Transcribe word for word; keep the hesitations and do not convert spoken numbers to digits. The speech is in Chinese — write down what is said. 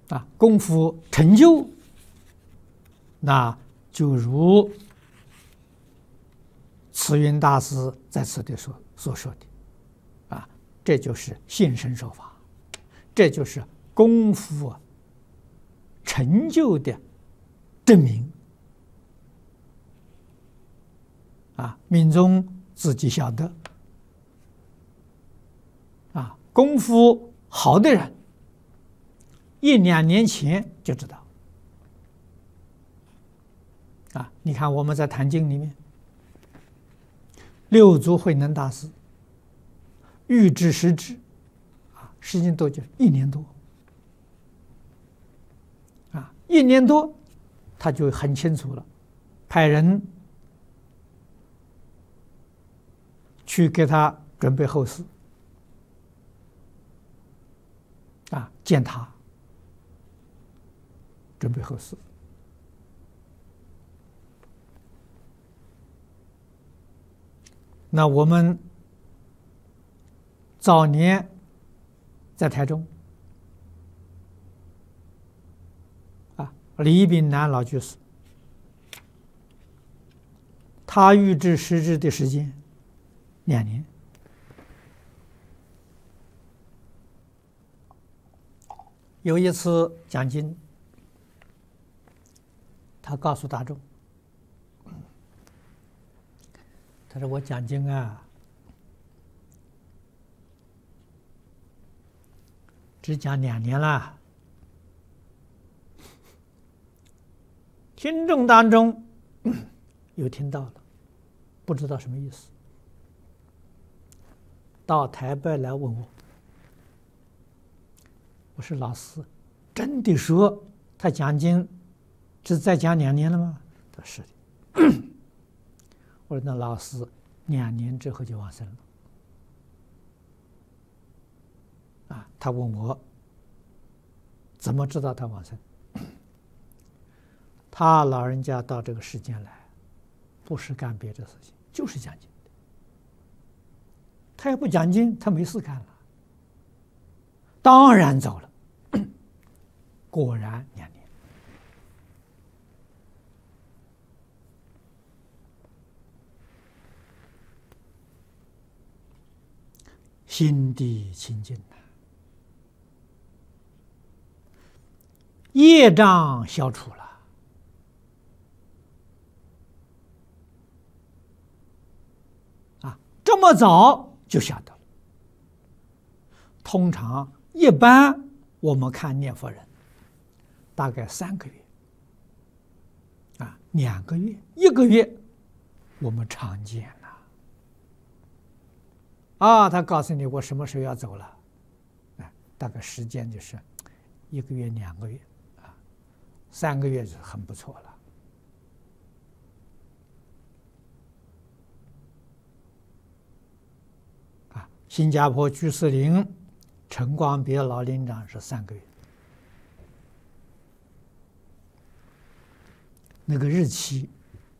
啊，功夫成就，那就如慈云大师在此地所所说的，啊，这就是现身说法，这就是功夫啊成就的证明。啊，命中自己晓得，啊，功夫好的人，一两年前就知道。啊，你看我们在《坛经》里面，六祖慧能大师预知时至，啊，时间多久？一年多。啊，一年多，他就很清楚了，派人去给他准备后事，啊，见他，准备后事。那我们早年在台中，啊，李炳南老居士，他预知时至的时间两年。有一次讲经，他告诉大众，他说：“我讲经啊，只讲两年了，听众当中有听到了，不知道什么意思。到台北来问我，我说老师，真的说他讲经只再讲两年了吗？他说是的。我说那老师两年之后就往生了。啊，他问我怎么知道他往生？他老人家到这个世间来，不是干别的事情，就是讲经。他也不讲经，他没事干了，当然走了。果然两年。心地清净呐，业障消除了。啊，这么早就晓得了。通常一般我们看念佛人，大概三个月，啊，两个月，一个月，我们常见了。啊，他告诉你我什么时候要走了，啊，大概时间就是一个月、两个月，啊，三个月就很不错了。啊，新加坡居士林陈光别老林长是三个月，那个日期